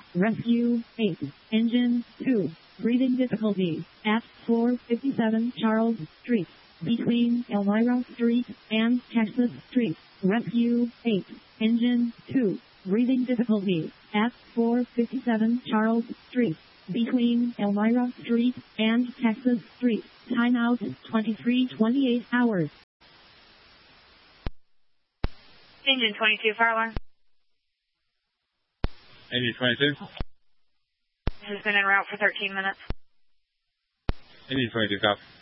Rescue 8. Engine 2. Breathing difficulties at 457 Charles Street, between Elmira Street and Texas Street. Rescue 8. Engine 2. Breathing difficulties at 457 Charles Street, between Elmira Street and Texas Street. Timeout 23:28 hours. Engine 22, fire alarm. Engine 22. Has been en route for 13 minutes. Engine 22, copy.